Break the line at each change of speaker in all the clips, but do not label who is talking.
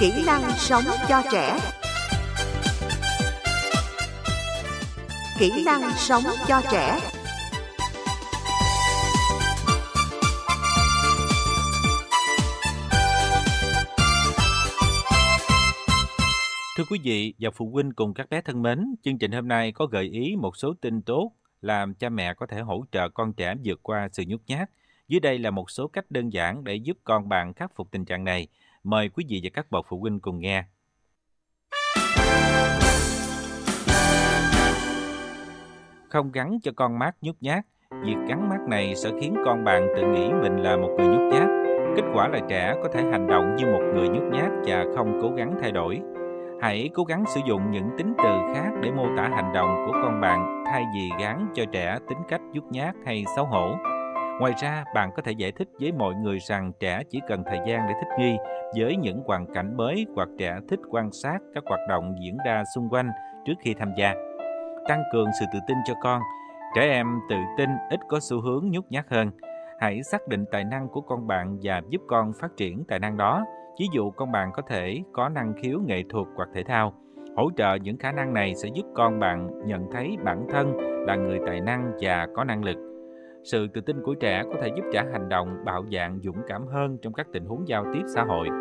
Kỹ năng sống cho trẻ. Kỹ năng sống cho trẻ.
Thưa quý vị và phụ huynh cùng các bé thân mến, chương trình hôm nay có gợi ý một số tin tốt làm cha mẹ có thể hỗ trợ con trẻ vượt qua sự nhút nhát. Dưới đây là một số cách đơn giản để giúp con bạn khắc phục tình trạng này. Mời quý vị và các bậc phụ huynh cùng nghe. Không gắn cho con mác nhút nhát. Việc gắn mác này sẽ khiến con bạn tự nghĩ mình là một người nhút nhát. Kết quả là trẻ có thể hành động như một người nhút nhát và không cố gắng thay đổi. Hãy cố gắng sử dụng những tính từ khác để mô tả hành động của con bạn thay vì gán cho trẻ tính cách nhút nhát hay xấu hổ. Ngoài ra, bạn có thể giải thích với mọi người rằng trẻ chỉ cần thời gian để thích nghi với những hoàn cảnh mới hoặc trẻ thích quan sát các hoạt động diễn ra xung quanh trước khi tham gia. Tăng cường sự tự tin cho con. Trẻ em tự tin ít có xu hướng nhút nhát hơn. Hãy xác định tài năng của con bạn và giúp con phát triển tài năng đó. Ví dụ con bạn có thể có năng khiếu nghệ thuật hoặc thể thao. Hỗ trợ những khả năng này sẽ giúp con bạn nhận thấy bản thân là người tài năng và có năng lực. Sự tự tin của trẻ có thể giúp trẻ hành động bạo dạn, dũng cảm hơn trong các tình huống giao tiếp xã hội.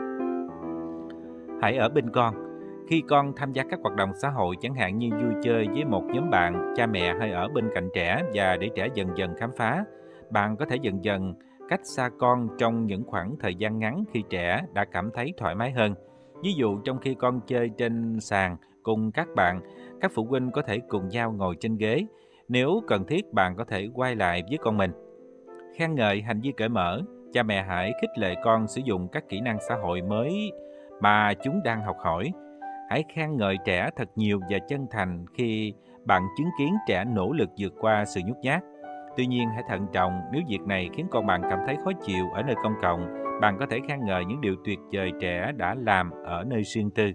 Hãy ở bên con. Khi con tham gia các hoạt động xã hội chẳng hạn như vui chơi với một nhóm bạn, cha mẹ hãy ở bên cạnh trẻ và để trẻ dần dần khám phá. Bạn có thể dần dần cách xa con trong những khoảng thời gian ngắn khi trẻ đã cảm thấy thoải mái hơn. Ví dụ trong khi con chơi trên sàn cùng các bạn, các phụ huynh có thể cùng nhau ngồi trên ghế. Nếu cần thiết, bạn có thể quay lại với con mình. Khen ngợi hành vi cởi mở. Cha mẹ hãy khích lệ con sử dụng các kỹ năng xã hội mới mà chúng đang học hỏi. Hãy khen ngợi trẻ thật nhiều và chân thành khi bạn chứng kiến trẻ nỗ lực vượt qua sự nhút nhát. Tuy nhiên, hãy thận trọng nếu việc này khiến con bạn cảm thấy khó chịu ở nơi công cộng. Bạn có thể khen ngợi những điều tuyệt vời trẻ đã làm ở nơi riêng tư.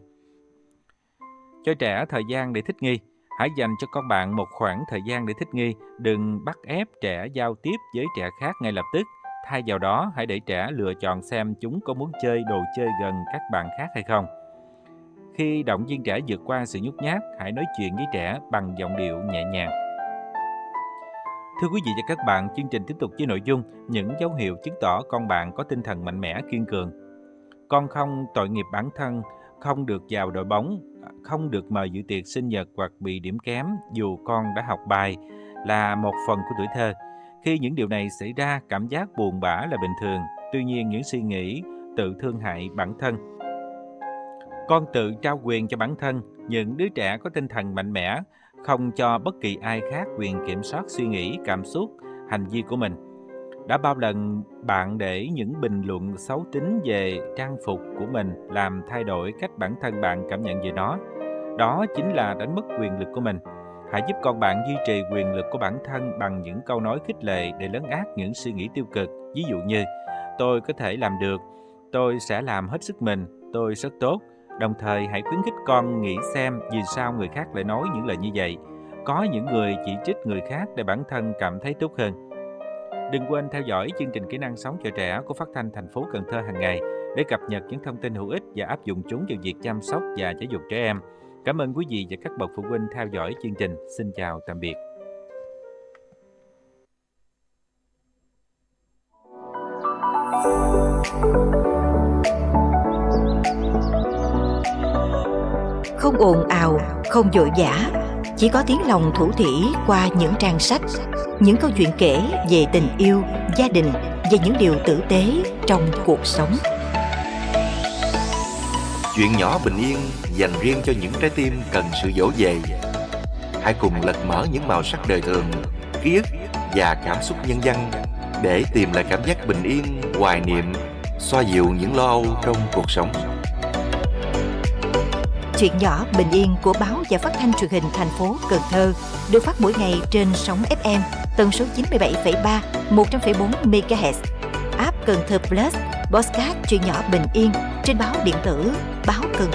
Cho trẻ thời gian để thích nghi. Hãy dành cho con bạn một khoảng thời gian để thích nghi. Đừng bắt ép trẻ giao tiếp với trẻ khác ngay lập tức. Thay vào đó, hãy để trẻ lựa chọn xem chúng có muốn chơi đồ chơi gần các bạn khác hay không. Khi động viên trẻ vượt qua sự nhút nhát, hãy nói chuyện với trẻ bằng giọng điệu nhẹ nhàng. Thưa quý vị và các bạn, chương trình tiếp tục với nội dung những dấu hiệu chứng tỏ con bạn có tinh thần mạnh mẽ, kiên cường. Con không tội nghiệp bản thân, không được vào đội bóng, không được mời dự tiệc sinh nhật hoặc bị điểm kém dù con đã học bài là một phần của tuổi thơ. Khi những điều này xảy ra, cảm giác buồn bã là bình thường. Tuy nhiên, những suy nghĩ tự thương hại bản thân. Con tự trao quyền cho bản thân. Những đứa trẻ có tinh thần mạnh mẽ không cho bất kỳ ai khác quyền kiểm soát suy nghĩ, cảm xúc, hành vi của mình. Đã bao lần bạn để những bình luận xấu tính về trang phục của mình làm thay đổi cách bản thân bạn cảm nhận về nó? Đó chính là đánh mất quyền lực của mình. Hãy giúp con bạn duy trì quyền lực của bản thân bằng những câu nói khích lệ để lấn át những suy nghĩ tiêu cực. Ví dụ như, tôi có thể làm được, tôi sẽ làm hết sức mình, tôi rất tốt. Đồng thời hãy khuyến khích con nghĩ xem vì sao người khác lại nói những lời như vậy. Có những người chỉ trích người khác để bản thân cảm thấy tốt hơn. Đừng quên theo dõi chương trình Kỹ năng sống cho trẻ của Phát thanh thành phố Cần Thơ hàng ngày để cập nhật những thông tin hữu ích và áp dụng chúng vào việc chăm sóc và giáo dục trẻ em. Cảm ơn quý vị và các bậc phụ huynh theo dõi chương trình. Xin chào tạm biệt.
Không ồn ào, không vội vã, chỉ có tiếng lòng thủ thỉ qua những trang sách, những câu chuyện kể về tình yêu, gia đình và những điều tử tế trong cuộc sống.
Chuyện nhỏ bình yên dành riêng cho những trái tim cần sự dỗ về. Hãy cùng lật mở những màu sắc đời thường, ký ức và cảm xúc nhân văn để tìm lại cảm giác bình yên, hoài niệm, xoa dịu những lo âu trong cuộc sống.
Chuyện nhỏ bình yên của báo và phát thanh truyền hình thành phố Cần Thơ được phát mỗi ngày trên sóng FM tần số 97,3, 100,4 MHz, app Cần Thơ Plus, podcast chuyện nhỏ bình yên trên báo điện tử Báo Cần